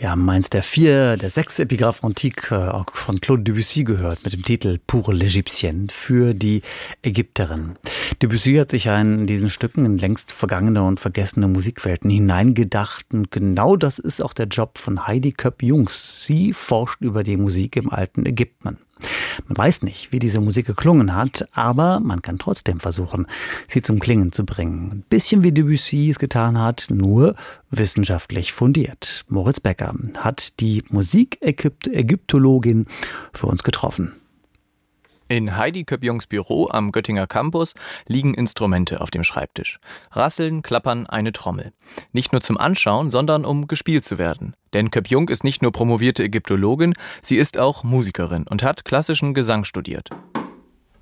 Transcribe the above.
Wir haben eins der 6 Epigraphen antique auch von Claude Debussy gehört mit dem Titel Pour l'Égyptienne, für die Ägypterin. Debussy hat sich in diesen Stücken in längst vergangene und vergessene Musikwelten hineingedacht und genau das ist auch der Job von Heidi Köpp-Jungs. Sie forscht über die Musik im alten Ägypten. Man weiß nicht, wie diese Musik geklungen hat, aber man kann trotzdem versuchen, sie zum Klingen zu bringen. Ein bisschen wie Debussy es getan hat, nur wissenschaftlich fundiert. Moritz Becker hat die Musikägyptologin für uns getroffen. In Heidi Köpp-Jungs Büro am Göttinger Campus liegen Instrumente auf dem Schreibtisch. Rasseln, klappern, eine Trommel. Nicht nur zum Anschauen, sondern um gespielt zu werden. Denn Köpp-Jung ist nicht nur promovierte Ägyptologin, sie ist auch Musikerin und hat klassischen Gesang studiert.